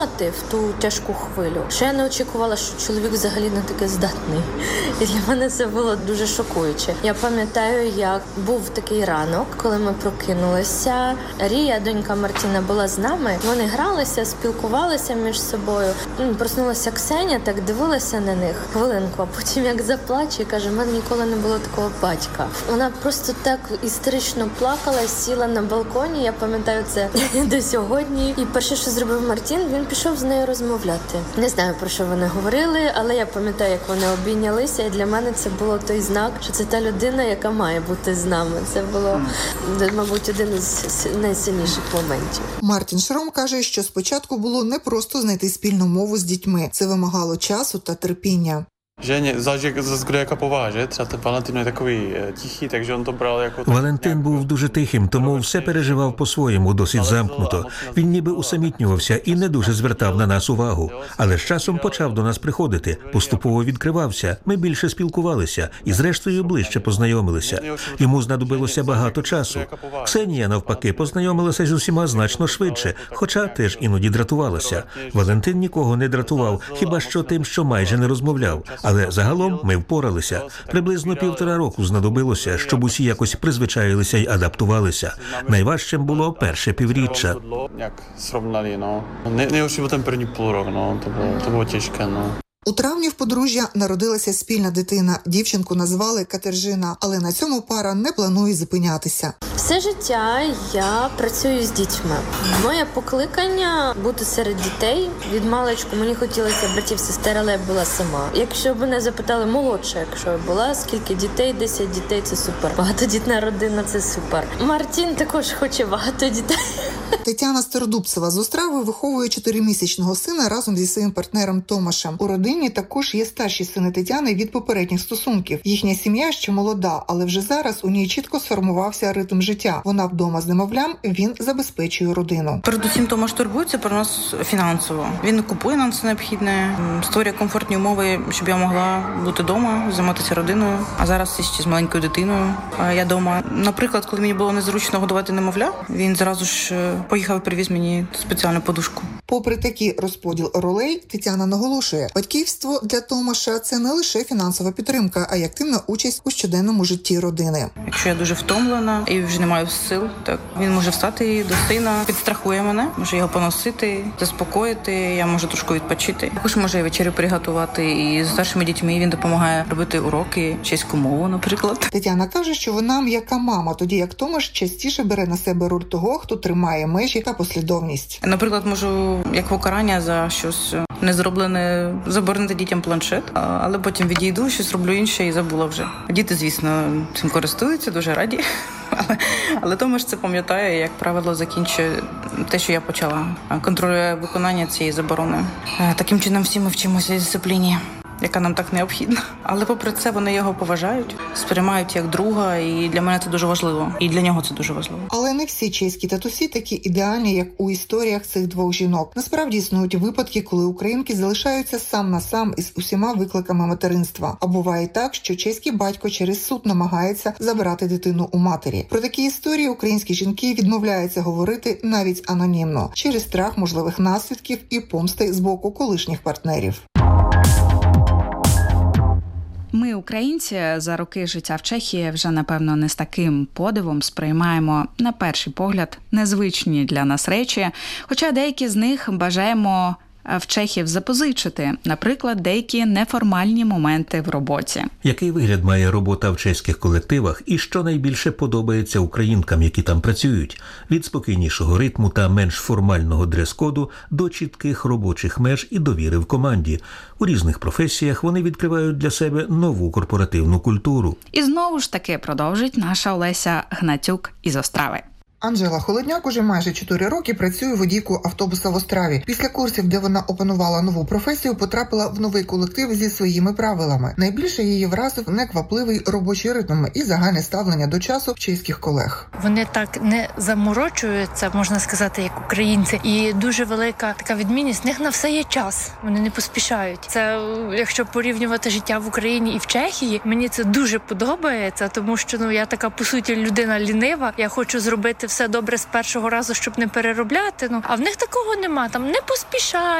в ту тяжку хвилю, що я не очікувала, що чоловік взагалі не таке здатний. І для мене це було дуже шокуюче. Я пам'ятаю, як був такий ранок, коли ми прокинулися. Рія, донька Мартіна, була з нами. Вони гралися, спілкувалися між собою. Проснулася Ксеня, так дивилася на них хвилинку, а потім як заплаче і каже, в мене ніколи не було такого батька. Вона просто так істерично плакала, сіла на балконі, я пам'ятаю це до сьогодні. І перше, що зробив Мартін, він пішов з нею розмовляти. Не знаю, про що вони говорили, але я пам'ятаю, як вони обійнялися, і для мене це було той знак, що це та людина, яка має бути з нами. Це було, мабуть, один із найсильніших моментів. Мартін Шром каже, що спочатку було непросто знайти спільну мову з дітьми. Це вимагало часу та терпіння. Женя, záleží zase kdo jaká povaha, že? Třeba ten Valentin je takový tichý, takže on to bral jako... Валентин був дуже тихим, тому все переживав по-своєму, досить замкнуто. Він ніби усамітнювався і не дуже звертав на нас увагу. Але з часом почав до нас приходити, поступово відкривався, ми більше спілкувалися і зрештою ближче познайомилися. Йому знадобилося багато часу. Ксенія, навпаки, познайомилася з усіма значно швидше, хоча теж іноді дратувалася. Валентин нікого не дратував, хіба що тим, що майже не розмовляв. Але загалом ми впоралися. Приблизно 1,5 року знадобилося, щоб усі якось призвичаїлися й адаптувалися. Найважчим було перше півріччя. Як сравнали, no. Nejhorší byl ten první půlrok, no. To bylo těžké, no. У травні в подружжя народилася спільна дитина. Дівчинку назвали Катержина, але на цьому пара не планує зупинятися. Все життя я працюю з дітьми. Моє покликання – бути серед дітей. Від маличку мені хотілося братів, сестер, але я була сама. Якщо б мене запитали молодша, якщо я була, скільки дітей, 10 дітей – це супер. Багатодітна родина – це супер. Мартін також хоче багато дітей. Тетяна Стародубцева з Острави виховує 4-місячного сина разом зі своїм партнером Томашем. У родині також є старші сини Тетяни від попередніх стосунків. Їхня сім'я ще молода, але вже зараз у ній чітко сформувався ритм життя. Вона вдома з немовлям, він забезпечує родину. Передусім Томаш турбується про нас фінансово. Він купує нам все необхідне, створює комфортні умови, щоб я могла бути вдома, займатися родиною. А зараз ще з маленькою дитиною. Я вдома. Наприклад, коли мені було незручно годувати немовля, він зразу ж поїхав і привіз мені спеціальну подушку. Попри такий розподіл ролей, Тетяна наголошує, батьківство для Томаша – це не лише фінансова підтримка, а й активна участь у щоденному житті родини. Якщо я дуже втомлена і вже не маю сил, так він може встати до сина, підстрахує мене, може його поносити, заспокоїти, я можу трошки відпочити. Також може і вечерю приготувати, і з старшими дітьми він допомагає робити уроки, чеську мову, наприклад. Тетяна каже, що вона м'яка мама, тоді як Томаш частіше бере на себе роль того, хто тримає межі та послідовність. Наприклад, можу як покарання за щось не зроблене заборонити дітям планшет, але потім відійду, щось роблю інше і забула вже. Діти, звісно, цим користуються, дуже раді. Але Томаш це пам'ятає, як правило, закінчує те, що я почала. Контролює виконання цієї заборони. Таким чином всі ми вчимося дисципліні, яка нам так необхідна. Але попри це вони його поважають, сприймають як друга, і для мене це дуже важливо. І для нього це дуже важливо. Але не всі чеські татусі такі ідеальні, як у історіях цих двох жінок. Насправді існують випадки, коли українки залишаються сам на сам із усіма викликами материнства. А буває так, що чеський батько через суд намагається забрати дитину у матері. Про такі історії українські жінки відмовляються говорити навіть анонімно, через страх можливих наслідків і помсти з боку колишніх партнерів. Ми, українці, за роки життя в Чехії вже, напевно, не з таким подивом сприймаємо, на перший погляд, незвичні для нас речі, хоча деякі з них бажаємо в чехів запозичити, наприклад, деякі неформальні моменти в роботі. Який вигляд має робота в чеських колективах і що найбільше подобається українкам, які там працюють? Від спокійнішого ритму та менш формального дрес-коду до чітких робочих меж і довіри в команді. У різних професіях вони відкривають для себе нову корпоративну культуру. І знову ж таки продовжить наша Олеся Гнатюк із Острави. Анжела Холодняк уже майже 4 роки працює водійкою автобуса в Остраві. Після курсів, де вона опанувала нову професію, потрапила в новий колектив зі своїми правилами. Найбільше її вразив неквапливий робочий ритм і загальне ставлення до часу чеських колег. Вони так не заморочуються, можна сказати, як українці. І дуже велика така відмінність. В них на все є час. Вони не поспішають. Це, якщо порівнювати життя в Україні і в Чехії, мені це дуже подобається, тому що я така, по суті, людина лінива. Я хочу зробити все добре з першого разу, щоб не переробляти. А в них такого нема. Там не поспішай.